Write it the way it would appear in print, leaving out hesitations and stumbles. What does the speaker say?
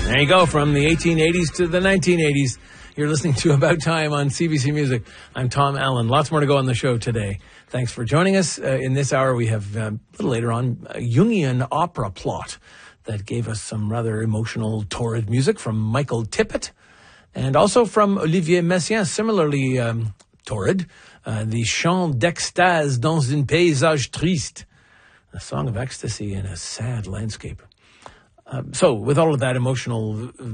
There you go, from the 1880s to the 1980s. You're listening to About Time on CBC Music. I'm Tom Allen. Lots more to go on the show today. Thanks for joining us. In this hour, we have, a little later on, a Jungian opera plot that gave us some rather emotional, torrid music from Michael Tippett, and also from Olivier Messiaen, similarly torrid, the Chant d'extase dans un paysage triste, a song of ecstasy in a sad landscape. So with all of that emotional